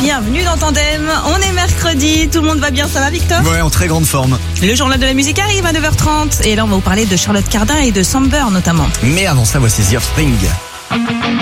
bienvenue dans Tandem. On est mercredi, tout le monde va bien, ça va Victor ? Ouais, en très grande forme. Le journal de la musique arrive à 9h30 et là on va vous parler de Charlotte Cardin et de Samber notamment. Mais avant ça, voici The Offspring.